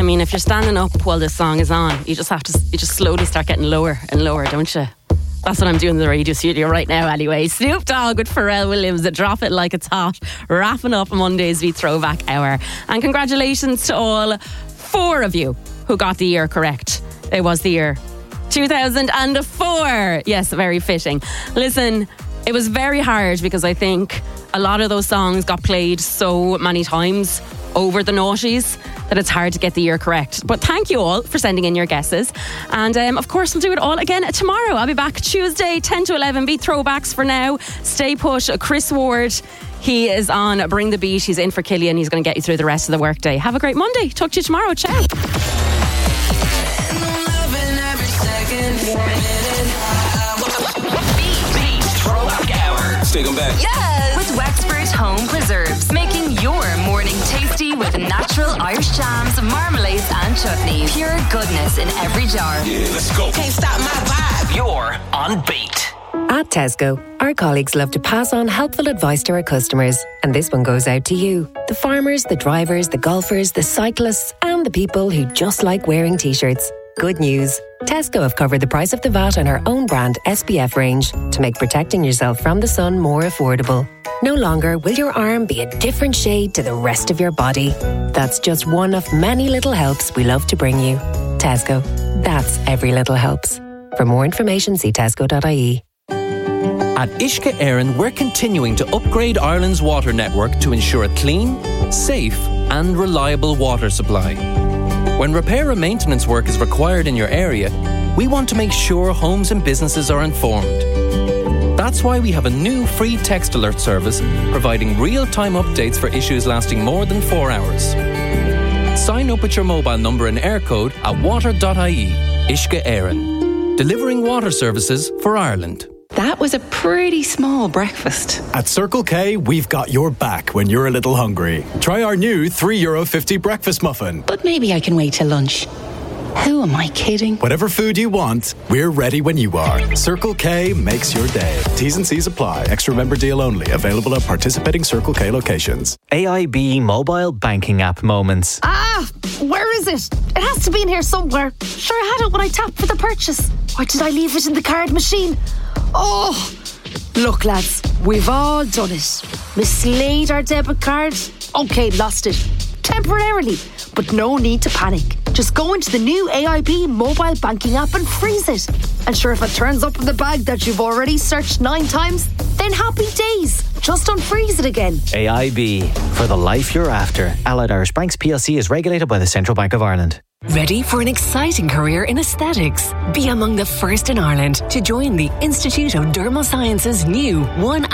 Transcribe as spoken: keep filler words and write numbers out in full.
mean, if you're standing up while this song is on, you just have to, you just slowly start getting lower and lower, don't you? That's what I'm doing in the radio studio right now anyway. Snoop Dogg with Pharrell Williams, Drop It Like It's Hot, wrapping up Monday's V Throwback Hour. And congratulations to all four of you who got the year correct. It was the year two thousand four. Yes, very fitting. Listen, it was very hard because I think a lot of those songs got played so many times over the noughties that it's hard to get the year correct. But thank you all for sending in your guesses. And um, of course, we'll do it all again tomorrow. I'll be back Tuesday, ten to eleven. Be throwbacks for now. Stay put. Chris Ward, he is on Bring the Beat. He's in for Killian. He's going to get you through the rest of the workday. Have a great Monday. Talk to you tomorrow. Ciao. Take them back. Yes! With Wexford Home Preserves, making your morning tasty with natural Irish jams, marmalades and chutneys. Pure goodness in every jar. Yeah, let's go. Can't stop my vibe. You're on Beat. At Tesco, our colleagues love to pass on helpful advice to our customers. And this one goes out to you, the farmers, the drivers, the golfers, the cyclists, and the people who just like wearing t-shirts. Good news. Tesco have covered the price of the V A T on our own brand S P F range to make protecting yourself from the sun more affordable. No longer will your arm be a different shade to the rest of your body. That's just one of many little helps we love to bring you. Tesco. That's every little helps. For more information, see tesco dot I E. At Uisce Éireann, we're continuing to upgrade Ireland's water network to ensure a clean, safe and reliable water supply. When repair and maintenance work is required in your area, we want to make sure homes and businesses are informed. That's why we have a new free text alert service providing real-time updates for issues lasting more than four hours. Sign up with your mobile number and air code at water dot I E. Uisce Éireann. Delivering water services for Ireland. That was a pretty small breakfast. At Circle K, we've got your back when you're a little hungry. Try our new three euro fifty breakfast muffin. But maybe I can wait till lunch. Who am I kidding? Whatever food you want, we're ready when you are. Circle K makes your day. T's and C's apply. Extra member deal only. Available at participating Circle K locations. A I B mobile banking app moments. Ah, where is it? It has to be in here somewhere. Sure, I had it when I tapped for the purchase. Why did I leave it in the card machine? Oh, look lads, we've all done it. Mislaid our debit card. Okay, lost it. Temporarily, but no need to panic. Just go into the new A I B mobile banking app and freeze it. And sure, if it turns up in the bag that you've already searched nine times, then happy days. Just unfreeze it again. A I B, for the life you're after. Allied Irish Banks P L C is regulated by the Central Bank of Ireland. Ready for an exciting career in aesthetics? Be among the first in Ireland to join the Institute of Dermal Sciences' new one